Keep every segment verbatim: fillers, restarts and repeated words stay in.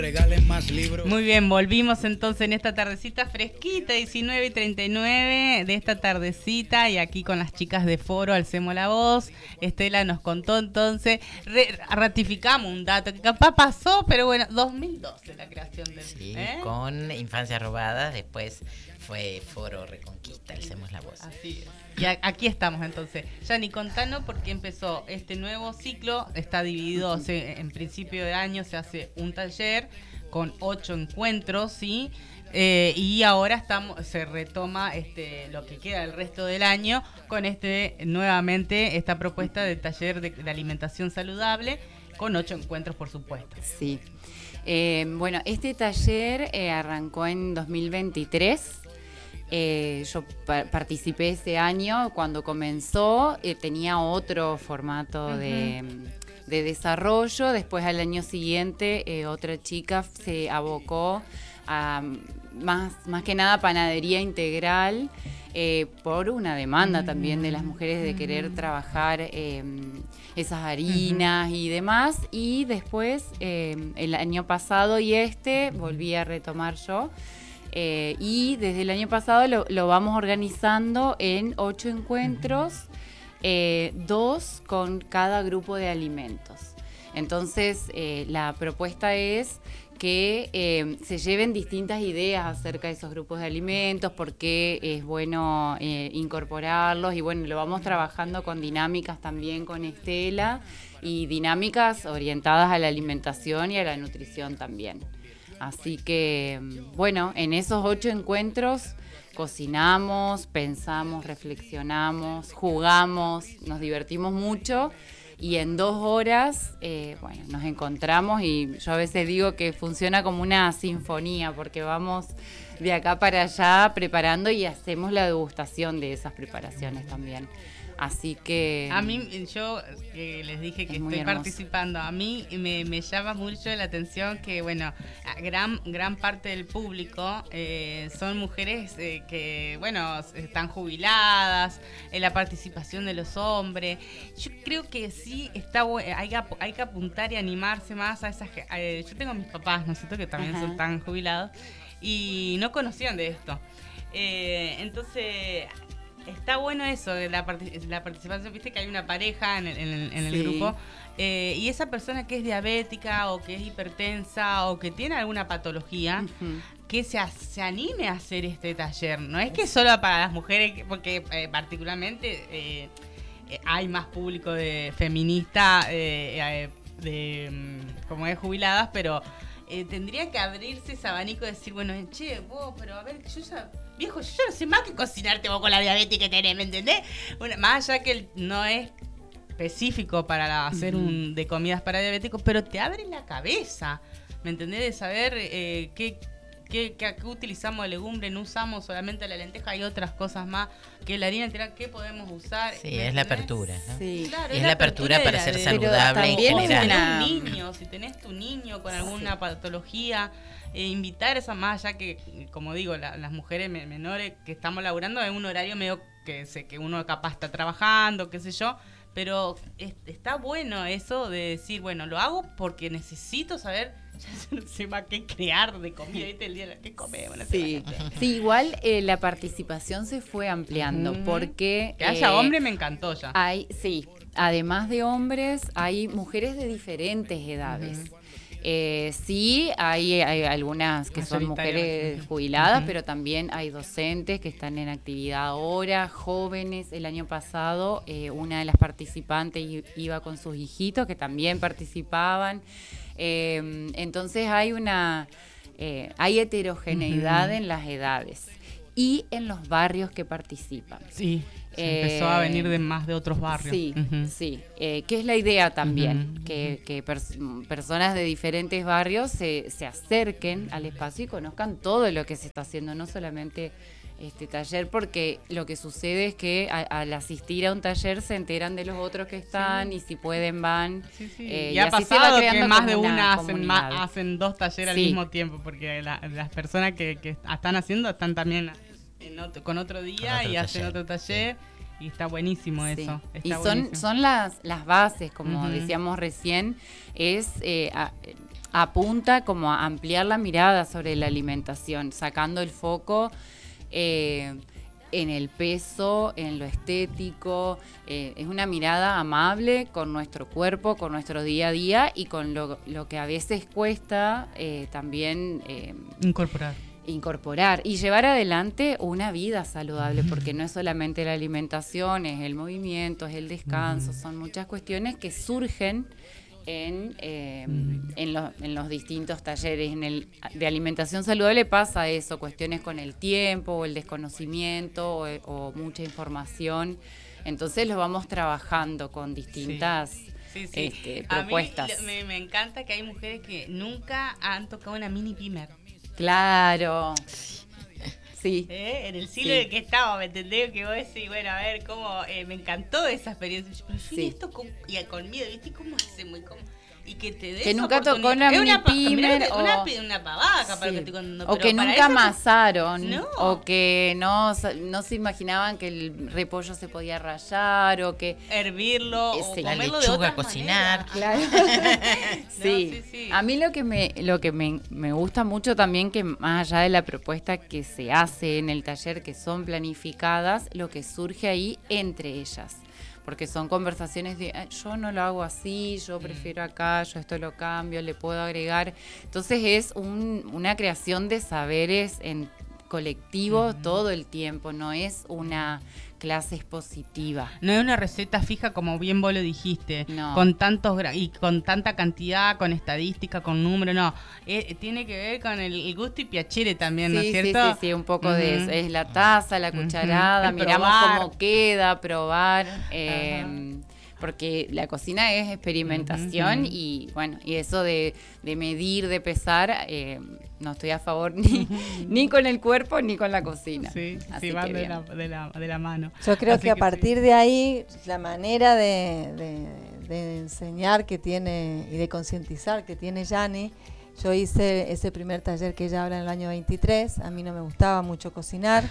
Regalen más libros. Muy bien, volvimos entonces en esta tardecita fresquita, diecinueve y treinta y nueve de esta tardecita, y aquí con las chicas de Foro Alcemos la Voz. Estela nos contó entonces, re, ratificamos un dato que capaz pasó, pero bueno, dos mil doce la creación del... Sí, ¿eh? con Infancia Robada, después fue Foro Reconquista, Alcemos la Voz. Así es. Y a, aquí estamos entonces. Yani, contanos por qué empezó este nuevo ciclo. Está dividido, se, en principio de año se hace un taller con ocho encuentros, ¿sí? Eh, y ahora estamos, se retoma este lo que queda del resto del año con este nuevamente esta propuesta de taller de, de alimentación saludable con ocho encuentros, por supuesto. Sí. Eh, bueno, este taller eh, arrancó en dos mil veintitrés. Eh, yo pa- participé ese año. Cuando comenzó eh, tenía otro formato uh-huh. de, de desarrollo. Después al año siguiente eh, otra chica se abocó a más, más que nada panadería integral eh, por una demanda uh-huh. también de las mujeres de querer uh-huh. trabajar eh, esas harinas uh-huh. y demás. Y después eh, el año pasado y este volví a retomar yo. Eh, y desde el año pasado lo, lo vamos organizando en ocho encuentros, eh, dos con cada grupo de alimentos. Entonces, eh, la propuesta es que eh, se lleven distintas ideas acerca de esos grupos de alimentos, por qué es bueno eh, incorporarlos, y bueno, lo vamos trabajando con dinámicas también con Estela, y dinámicas orientadas a la alimentación y a la nutrición también. Así que, bueno, en esos ocho encuentros cocinamos, pensamos, reflexionamos, jugamos, nos divertimos mucho, y en dos horas, eh, bueno, nos encontramos, y yo a veces digo que funciona como una sinfonía, porque vamos de acá para allá preparando y hacemos la degustación de esas preparaciones también. Así que... A mí, yo eh, les dije que estoy participando, a mí me, me llama mucho la atención que, bueno, gran gran parte del público eh, son mujeres eh, que, bueno, están jubiladas, en la participación de los hombres. Yo creo que sí está hay que, hay que apuntar y animarse más a esas... Eh, yo tengo mis papás, ¿no es cierto?, que también Ajá. son tan jubilados, y no conocían de esto. Eh, entonces... Está bueno eso, la, part- la participación, viste que hay una pareja en el, en el, en el sí. grupo, eh, y esa persona que es diabética o que es hipertensa o que tiene alguna patología, uh-huh. que se, se anime a hacer este taller. No es que solo para las mujeres, porque eh, particularmente eh, eh, hay más público de feminista, eh, eh, de como es jubiladas, pero eh, tendría que abrirse ese abanico de decir, bueno, che, vos, pero a ver, yo ya... Viejo, yo no sé más que cocinarte vos con la diabetes que tenés, ¿me entendés? Bueno, más allá que el, no es específico para hacer uh-huh. un de comidas para diabéticos, pero te abre la cabeza, ¿me entendés? De saber eh, qué, qué, qué, qué utilizamos de legumbre, no usamos solamente la lenteja, hay otras cosas más que la harina integral, ¿qué podemos usar? Sí, es la apertura, ¿no? Sí. Claro, es la apertura, apertura para ser de, saludable en general. Si tenés un niño, si tenés tu niño con alguna sí. patología... Eh, invitar esa más allá que, como digo, la, las mujeres me, menores que estamos laburando en un horario medio que sé que uno capaz está trabajando, qué sé yo, pero es, está bueno eso de decir, bueno, lo hago porque necesito saber, ya no sé más qué crear de comida, ¿viste? El día que comemos. Sí. sí, igual eh, la participación se fue ampliando mm. porque... Que haya eh, hombre me encantó ya. Hay, sí, además de hombres, hay mujeres de diferentes edades. Uh-huh. Eh, sí, hay, hay algunas que son mujeres jubiladas, uh-huh. pero también hay docentes que están en actividad ahora, jóvenes. El año pasado eh, una de las participantes iba con sus hijitos que también participaban. Eh, entonces hay una eh, hay heterogeneidad uh-huh. en las edades y en los barrios que participan. Sí. Se eh, empezó a venir de más de otros barrios. Sí, uh-huh. sí. Eh, que es la idea también, uh-huh. que, que pers- personas de diferentes barrios se, se acerquen al espacio y conozcan todo lo que se está haciendo, no solamente este taller, porque lo que sucede es que a, al asistir a un taller se enteran de los otros que están sí. y si pueden van. Sí, sí. Eh, y, y ha así pasado se va que más de una, una hacen, más, hacen dos talleres sí. al mismo tiempo, porque la, las personas que, que están haciendo están también... En otro, con otro día con otro y taller. Hacen otro taller sí. Y está buenísimo sí. eso está y son buenísimo. Son las las bases como uh-huh. decíamos recién es eh, a, apunta como a ampliar la mirada sobre la alimentación, sacando el foco eh, en el peso, en lo estético. Eh, es una mirada amable con nuestro cuerpo, con nuestro día a día y con lo, lo que a veces cuesta eh, también eh, incorporar. incorporar y llevar adelante una vida saludable, porque no es solamente la alimentación, es el movimiento, es el descanso, son muchas cuestiones que surgen en, eh, mm. en, lo, en los distintos talleres. En el de alimentación saludable pasa eso, cuestiones con el tiempo o el desconocimiento o, o mucha información, entonces lo vamos trabajando con distintas sí. Sí, sí. Este, propuestas. A mí me, me encanta que hay mujeres que nunca han tocado una mini pimer. Claro. Sí. ¿Eh? En el siglo sí. de que estaba, ¿me entendés? Que vos decís, bueno, a ver, cómo eh, me encantó esa experiencia. Pero yo sí. esto con, y con miedo, ¿viste? ¿Cómo hacemos? ¿Cómo? Y que te des que nunca tocó una mini pimer o una, una pavaca sí. para que te contando, o que nunca amasaron no. o que no no se imaginaban que el repollo se podía rallar o que hervirlo sí. o la comerlo lechuga de cocinar claro. sí. No, sí, sí. A mí lo que me lo que me, me gusta mucho también, que más allá de la propuesta que se hace en el taller, que son planificadas, lo que surge ahí entre ellas, porque son conversaciones de yo no lo hago así, yo prefiero acá, yo esto lo cambio, le puedo agregar. Entonces es un, una creación de saberes en colectivo uh-huh. todo el tiempo, no es una clase expositiva. No es una receta fija, como bien vos lo dijiste, no. con tantos gra- y con tanta cantidad, con estadística, con número, no. Eh, tiene que ver con el, el gusto y piacere también, sí, ¿no es cierto? Sí, sí, sí, un poco uh-huh. de eso. Es la taza, la cucharada, uh-huh. miramos probar. cómo queda, probar. Eh, uh-huh. Porque la cocina es experimentación uh-huh. y bueno, y eso de, de medir, de pesar, eh, no estoy a favor ni, ni con el cuerpo ni con la cocina. Sí, sí, van de la, de, la, de la mano. Yo creo Así que a que partir sí. de ahí, la manera de, de, de enseñar que tiene y de concientizar que tiene Yani, yo hice ese primer taller que ella habla en el año veintitrés, a mí no me gustaba mucho cocinar.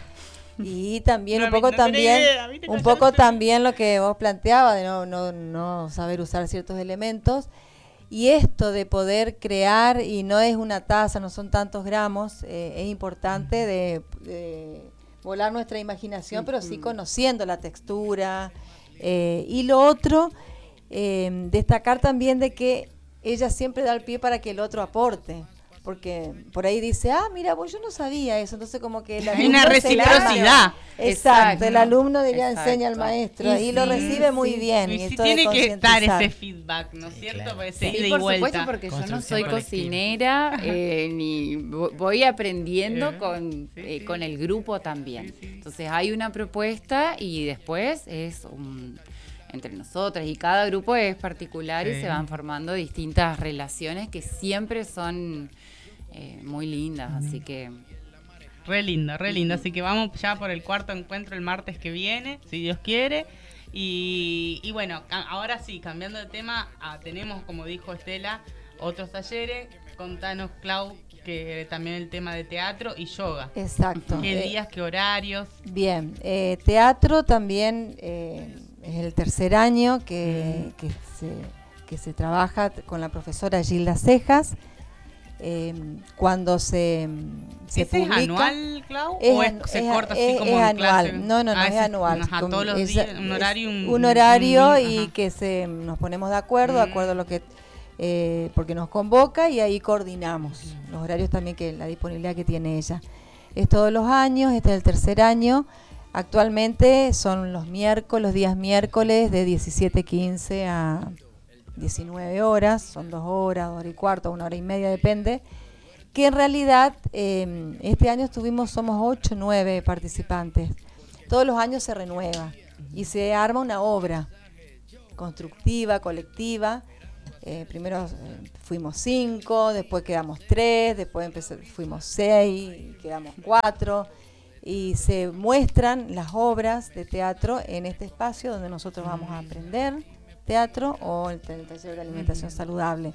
Y también no, un poco no también idea, un poco también lo que vos planteabas de no, no, no saber usar ciertos elementos, y esto de poder crear, y no es una taza, no son tantos gramos, eh, es importante de, de volar nuestra imaginación, pero sí conociendo la textura. Eh, y lo otro, eh, destacar también de que ella siempre da el pie para que el otro aporte. Porque por ahí dice, ah, mira, vos yo no sabía eso, entonces como que hay una reciprocidad. Exacto, exacto, el alumno de ella exacto. enseña al maestro y, y lo sí, recibe sí, muy bien. Y, y sí esto tiene de que estar ese feedback, ¿no es cierto? Claro. Pues Sí, ida y por vuelta. supuesto, porque yo no soy colectiva. cocinera, eh, ni voy aprendiendo Eh, con, sí, eh, sí. con el grupo también. Sí, sí. Entonces hay una propuesta y después es un... entre nosotras, y cada grupo es particular Sí. y se van formando distintas relaciones que siempre son eh, muy lindas, Uh-huh. así que... Re lindo, re lindo. Así que vamos ya por el cuarto encuentro el martes que viene, si Dios quiere. Y, y bueno, a- ahora sí, cambiando de tema, ah, tenemos, como dijo Estela, otros talleres. Contanos, Clau, que también el tema de teatro y yoga. Exacto. ¿Qué Eh, días, qué horarios? Bien, eh, teatro también eh, es el tercer año que, que, se, que se trabaja con la profesora Gilda Cejas. Eh, cuando se, se ¿Ese publica, es anual, Clau? es ¿O es- anu- se es- corta así es- como es en anual. clase? No, no, no, Ah, es ese- anual. Ajá, Con- todos los ella- días, un es horario. Un, un horario un- y ajá. que se nos ponemos de acuerdo, de Mm. acuerdo a lo que eh, porque nos convoca y ahí coordinamos los horarios también, que la disponibilidad que tiene ella. Es todos los años, este es el tercer año. Actualmente son los miércoles, los días miércoles de diecisiete quince a diecinueve horas, son dos horas, dos horas y cuarto, una hora y media, depende. Que en realidad eh, este año estuvimos, somos ocho, nueve participantes. Todos los años se renueva y se arma una obra constructiva, colectiva. Eh, primero eh, fuimos cinco, después quedamos tres, después empezó, fuimos seis, quedamos cuatro. Y se muestran las obras de teatro en este espacio donde nosotros vamos a aprender teatro o el, el taller de alimentación saludable,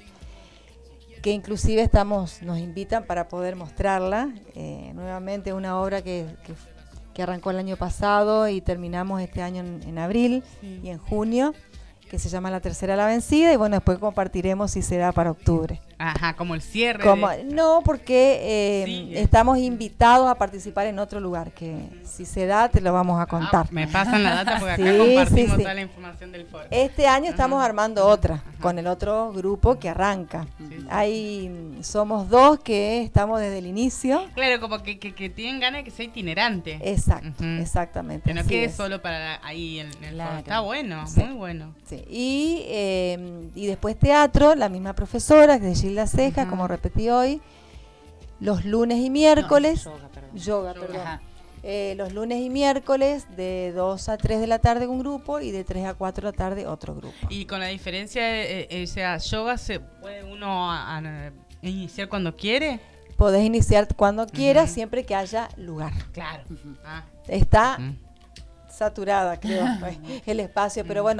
que inclusive estamos nos invitan para poder mostrarla. Eh, nuevamente una obra que, que, que arrancó el año pasado y terminamos este año en, en abril sí. y en junio, que se llama La Tercera la Vencida, y bueno, después compartiremos si será para octubre. Ajá, como el cierre. Como, de... No, porque eh, sí, estamos invitados a participar en otro lugar, que si se da te lo vamos a contar. Ah, me pasan la data porque acá Sí, compartimos sí, sí. toda la información del foro. Este año estamos Ajá. armando otra, Ajá. con el otro grupo que arranca. Sí. Hay, somos dos que estamos desde el inicio. Claro, como que, que, que tienen ganas de que sea itinerante. Exacto, Uh-huh. exactamente. Que no así quede es. solo para ahí en, en el Claro. foro. Está bueno, Sí. muy bueno. Sí. Y, eh, y después teatro, la misma profesora, que es Gilda Ceja, Ajá. como repetí hoy, los lunes y miércoles. No, yoga, perdón. Yoga, Yoga. perdón. Ajá. Eh, los lunes y miércoles de dos a tres de la tarde un grupo y de tres a cuatro de la tarde otro grupo. Y con la diferencia, eh, eh, o sea, yoga se puede uno a, a iniciar cuando quiere. Podés iniciar cuando quieras, Ujú. siempre que haya lugar. Claro. Ujú. Ah. Está Mm. saturada, creo, el espacio, pero bueno,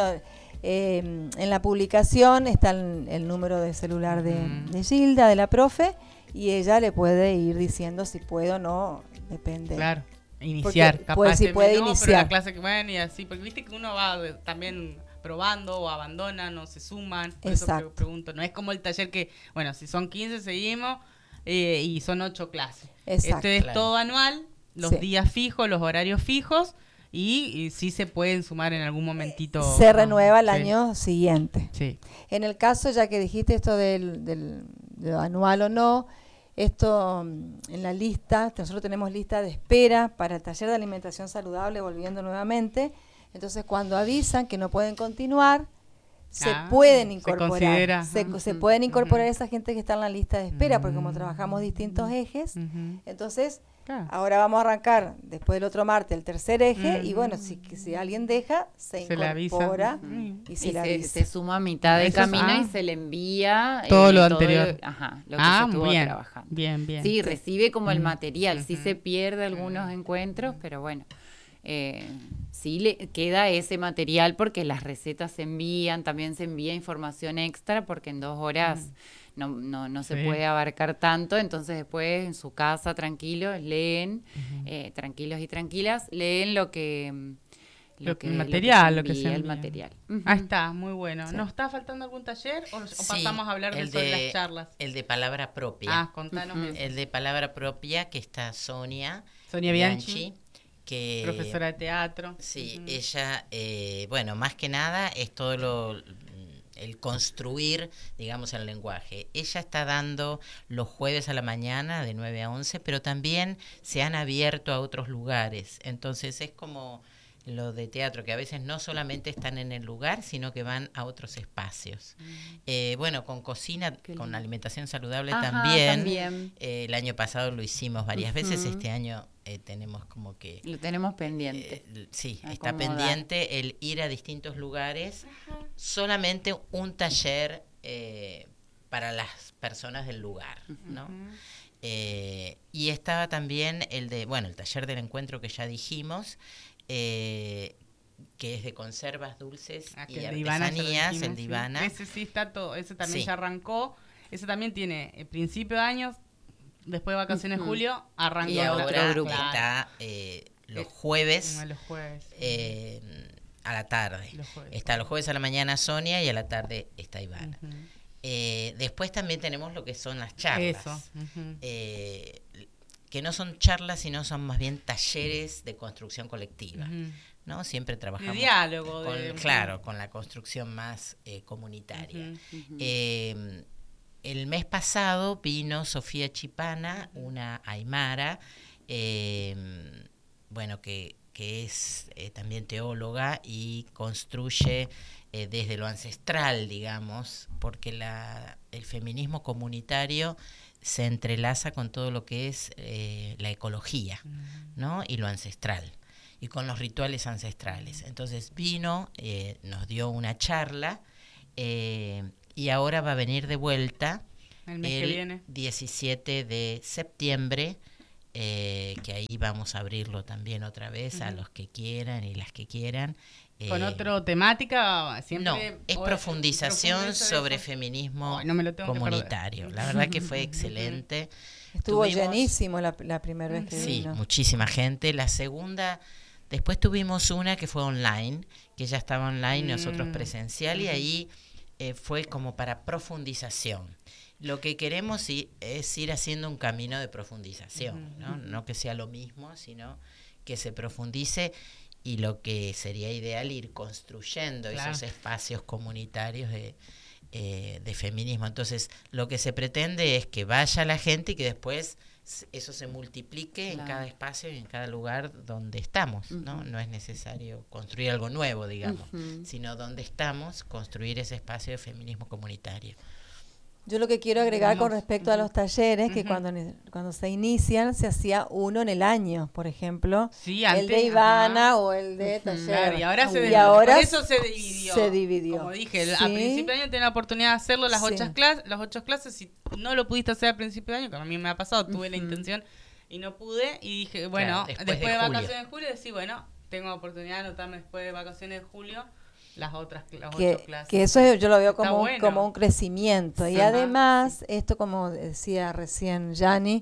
eh, en la publicación está el, el número de celular de, Mm. de Gilda, de la profe, y ella le puede ir diciendo si puede o no, depende. Claro. Iniciar, Porque, capaz. pues, si de- puede no, pero iniciar. la clase que bueno y así, porque viste que uno va de- también probando o abandonan o se suman. Por eso Exacto. pre- pregunto. No es como el taller que, bueno, si son quince seguimos eh, y son ocho clases. Exacto. Este es Claro. todo anual, los Sí. días fijos, los horarios fijos y, y sí se pueden sumar en algún momentito. Se renueva el Sí. año siguiente. Sí. En el caso, ya que dijiste esto del, del, de lo anual o no, esto mm, en la lista, nosotros tenemos lista de espera para el taller de alimentación saludable, volviendo nuevamente. Entonces, cuando avisan que no pueden continuar, se Ah, pueden se incorporar. considera. Se, Ujú, se pueden incorporar ujú. esa gente que está en la lista de espera, porque como Mm. trabajamos distintos ejes, Ujú. entonces Claro. ahora vamos a arrancar después del otro martes el tercer eje, y Mm. bueno, si, si alguien deja, se, Se le avisa. incorpora Ujú. y Y se le se, avisa. se suma a mitad de Eso es- camino ah. y se le envía Todo eh, lo anterior. el- ajá, lo que Ah, se estuvo bien. trabajando. Bien, bien. Sí, recibe como el Mm. material, sí Ujú. se pierde algunos encuentros, pero bueno, eh, sí le queda ese material porque las recetas se envían, también se envía información extra porque en dos horas no, no, no se Sí. puede abarcar tanto, entonces después en su casa tranquilos leen, Ujú. eh, tranquilos y tranquilas, leen lo que... Lo- Lo que, el lo que material, se lo que se envía, el envía. material. Ujú. Ahí está, muy bueno. Sí. ¿Nos está faltando algún taller o, o Sí, pasamos a hablar de, el sobre de- las charlas? El de palabra propia. Ah, contanos. Ujú. eso. El de palabra propia, que está Sonia, Sonia Bianchi, que profesora de teatro. sí, Ujú. ella, eh, bueno, más que nada es todo lo el construir, digamos, el lenguaje. Ella está dando los jueves a la mañana de nueve a once, pero también se han abierto a otros lugares. Entonces es como lo de teatro, que a veces no solamente están en el lugar, sino que van a otros espacios. Eh, bueno, con cocina, Qué con lindo. alimentación saludable Ajá, también. también. Eh, el año pasado lo hicimos varias veces, Ujú. este año eh, tenemos como que... Lo tenemos pendiente. Eh, sí, está Acomodar. pendiente el ir a distintos lugares, solamente un taller eh, para las personas del lugar, ¿no? Ujú. Eh, y estaba también el de, bueno, el taller del encuentro que ya dijimos, eh, que es de conservas dulces Ah, que y el de Ivana ya lo artesanías, dijimos, el de sí. Ivana. Ese sí está todo, ese también Sí. ya arrancó. Ese también tiene eh, principio de años, después de vacaciones de Ujú. julio, arranca Y ahora. ahora grupo. está eh, los Eh, jueves Los jueves. eh, a la tarde. Los jueves. Está los jueves a la mañana Sonia y a la tarde está Ivana. Ujú. Eh, después también tenemos lo que son las charlas. Eso. Ujú. eh, que no son charlas, sino son más bien talleres de construcción colectiva. Ujú. ¿No? Siempre De trabajamos diálogo. con, de, claro, con la construcción más eh, comunitaria. Ujú. Ujú. Eh, el mes pasado vino Sofía Chipana, una aymara, eh, bueno, que, que es eh, también teóloga y construye eh, desde lo ancestral, digamos, porque la, el feminismo comunitario se entrelaza con todo lo que es eh, la ecología, ¿no? Y lo ancestral, y con los rituales ancestrales. Entonces vino, eh, nos dio una charla, eh, y ahora va a venir de vuelta El mes que el viene. diecisiete de septiembre, eh, que ahí vamos a abrirlo también otra vez a Ujú. los que quieran y las que quieran. Con Eh, otra temática, siempre. no, es o- profundización profundiza sobre eso. feminismo Ay, no me lo tengo que perder. comunitario. La verdad que fue excelente. Estuvo Tuvimos- llenísimo la, la primera vez que Sí, vino. muchísima gente. La segunda, después tuvimos una que fue online, que ya estaba online, nosotros Mm. presencial, y Ujú. ahí eh, fue como para profundización. lo que queremos es ir haciendo un camino de profundización, ¿no? No que sea lo mismo, sino que se profundice, y lo que sería ideal ir construyendo claro. esos espacios comunitarios de, eh, de feminismo. Entonces, lo que se pretende es que vaya la gente y que después eso se multiplique claro. en cada espacio y en cada lugar donde estamos, ¿no? Uh-huh. No es necesario construir algo nuevo, digamos, uh-huh. sino donde estamos, construir ese espacio de feminismo comunitario. Yo lo que quiero agregar con respecto a los talleres, que uh-huh. cuando, cuando se inician se hacía uno en el año, por ejemplo, sí, antes, el de Ivana ajá. o el de taller. Claro, y ahora, se, y ahora por eso se dividió. Se dividió. Como dije, ¿sí? Al principio de año tenés la oportunidad de hacerlo las, sí. ocho, clases, las ocho clases, si no lo pudiste hacer al principio de año, que a mí me ha pasado, tuve uh-huh. la intención y no pude, y dije, bueno, claro, después, después de, de vacaciones de julio, decís, bueno, tengo oportunidad de anotarme después de vacaciones de julio, las otras las que, ocho clases. Que eso yo lo veo como, bueno. como un crecimiento. Sí, y además, sí. esto como decía recién Yani,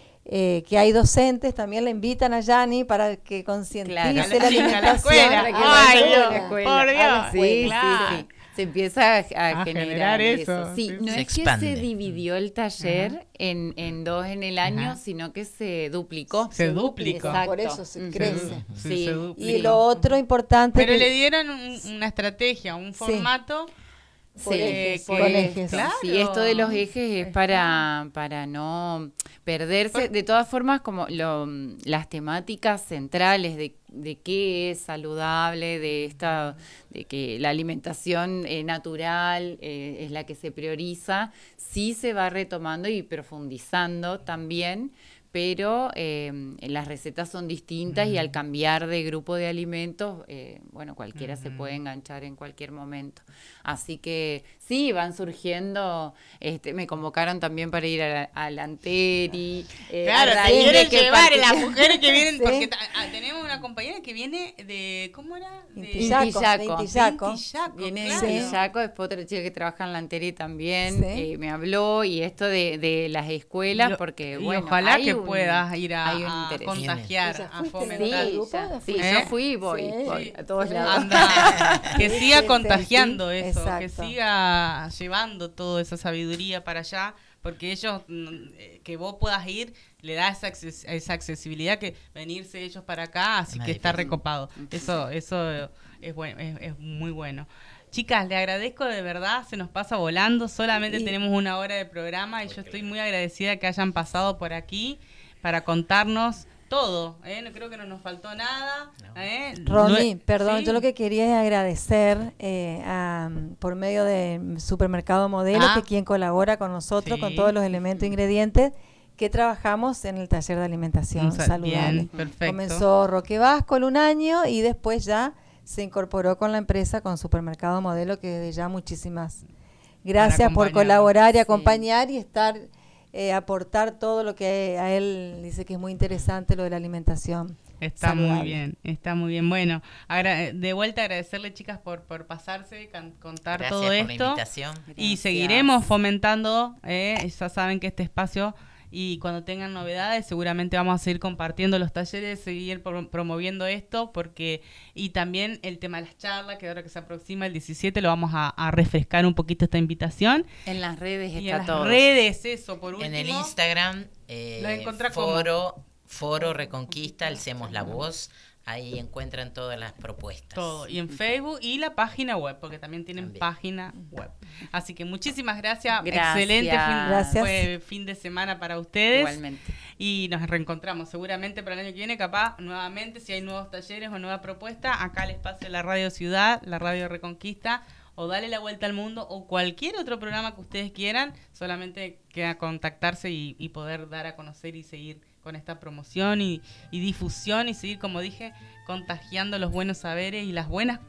eh, que hay docentes, también le invitan a Yani para que concientice claro, la, la alimentación. La escuela. Para que Ay, Dios, la escuela. Por Dios. Sí, claro. sí, sí. Se empieza a, a, a generar, generar eso. eso. Sí, sí. no se es expande. que se dividió el taller en, en dos en el año, Ajá. sino que se duplicó. Se duplicó. Exacto. Por eso se crece. Sí, sí. se y lo otro importante... Pero que le dieron un, una estrategia, un formato... Sí. Por sí, ejes, por con ejes. ejes. Claro. Sí, esto de los ejes es para, para no perderse. De todas formas, como lo, las temáticas centrales de, de qué es saludable, de esta, de que la alimentación eh, natural eh, es la que se prioriza, sí se va retomando y profundizando también. Pero eh, las recetas son distintas uh-huh. y al cambiar de grupo de alimentos, eh, bueno, cualquiera uh-huh. se puede enganchar en cualquier momento. Así que sí, van surgiendo, este, me convocaron también para ir a, a la Anteri. Eh, claro, te quieren llevar a las mujeres que vienen, ¿sí? Porque t- a, tenemos una compañera que viene de, ¿cómo era? De Intillaco. De Intillaco. Intillaco. Viene claro. de Intillaco, después otra chica que trabaja en la Anteri también, ¿Sí? eh, me habló, y esto de, de las escuelas, Yo, porque y bueno, ojalá hay que un, puedas ir a, a contagiar, a fomentar. Sí, ya, sí, ¿Eh? yo fui y voy, sí. voy a todos lados. Anda, que siga Sí, contagiando sí, eso, exacto. que siga llevando toda esa sabiduría para allá, porque ellos, que vos puedas ir, le da esa, acces- esa accesibilidad que venirse ellos para acá, así que está recopado. Eso, eso es bueno, es, es muy bueno. Chicas, le agradezco de verdad, se nos pasa volando, solamente y... tenemos una hora de programa y yo estoy muy agradecida que hayan pasado por aquí para contarnos todo, ¿eh? No creo que no nos faltó nada. ¿eh? Romy, no, perdón, ¿sí? Yo lo que quería es agradecer eh, a, por medio de Supermercado Modelo, ah, que quien colabora con nosotros, sí. con todos los elementos e ingredientes que trabajamos en el taller de alimentación Sa- saludable. Bien, perfecto. Comenzó Roque Vasco en un año y después ya se incorporó con la empresa, con Supermercado Modelo, que desde ya muchísimas gracias por colaborar y acompañar sí. y estar... Eh, aportar todo lo que a él dice que es muy interesante, lo de la alimentación. Está saludable. muy bien, está muy bien. Bueno, agra- de vuelta agradecerle, chicas, por, por pasarse, can- contar Gracias todo por esto. La invitación. Y Gracias. seguiremos fomentando, eh, ya saben que este espacio, y cuando tengan novedades, seguramente vamos a seguir compartiendo los talleres, seguir pro- promoviendo esto, porque y también el tema de las charlas, que ahora que se aproxima el diecisiete, lo vamos a, a refrescar un poquito esta invitación. En las redes y está en todo. las redes, eso, por último. En el Instagram, eh, foro, foro Reconquista, alcemos la voz. Ahí encuentran todas las propuestas. Todo. Y en Facebook y la página web, porque también tienen también. página web. Así que muchísimas gracias. Gracias. Excelente fin, Gracias. fue fin de semana para ustedes. Igualmente. Y nos reencontramos seguramente para el año que viene, capaz, nuevamente, si hay nuevos talleres o nueva propuesta, acá al espacio de la Radio Ciudad, la Radio Reconquista, o Dale la Vuelta al Mundo, o cualquier otro programa que ustedes quieran. Solamente queda contactarse y, y poder dar a conocer y seguir con esta promoción y, y difusión y seguir, como dije, contagiando los buenos saberes y las buenas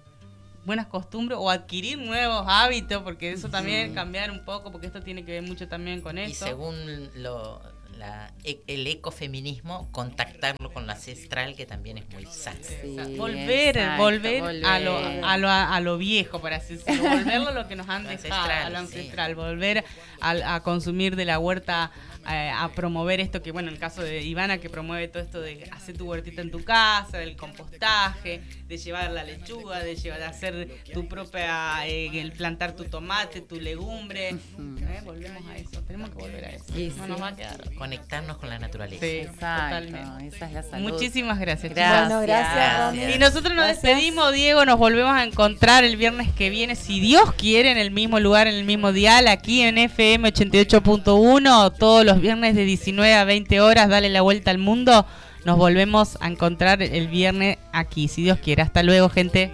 buenas costumbres o adquirir nuevos hábitos, porque eso también, sí. cambiar un poco, porque esto tiene que ver mucho también con eso. Y según lo, la, el ecofeminismo, contactarlo con lo ancestral, que también es muy sano. Sí, volver, exacto, volver, volver a lo, a lo a lo viejo, por así decirlo, volverlo a lo que nos han dejado, ancestral, a lo ancestral, sí. volver a, a consumir de la huerta, a, a promover esto que, bueno, en el caso de Ivana, que promueve todo esto de hacer tu huertita en tu casa, del compostaje, de llevar la lechuga, de llevar, de hacer tu propia, eh, el plantar tu tomate, tu legumbre. Uh-huh. ¿Eh? Volvemos a eso, tenemos que volver a eso. Sí, no sí. nos va a quedar. Conectarnos con la naturaleza. Sí, exacto. Totalmente. Esa es la salud. Muchísimas gracias. Gracias. Bueno, gracias, Romy. Y nosotros nos gracias. despedimos, Diego, nos volvemos a encontrar el viernes que viene, si Dios quiere, en el mismo lugar, en el mismo dial, aquí en F M ochenta y ocho punto uno, todos los viernes de diecinueve a veinte horas, dale la vuelta al mundo. Nos volvemos a encontrar el viernes aquí, si Dios quiere. Hasta luego, gente.